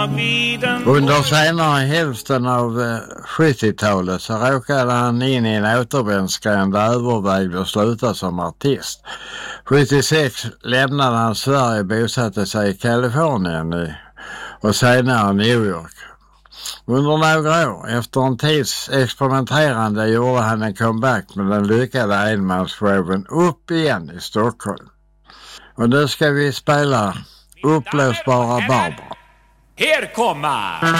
Under senare hälften av 70-talet så råkade han in i en återvändsgränd och övervägde att sluta som artist. 76 lämnade han Sverige och bosatte sig i Kalifornien och senare New York. Under några år, efter en tids experimenterande, gjorde han en comeback med den lyckade enmansshowen Upp igen i Stockholm. Och nu ska vi spela Upplösbara Barbara. Här kommer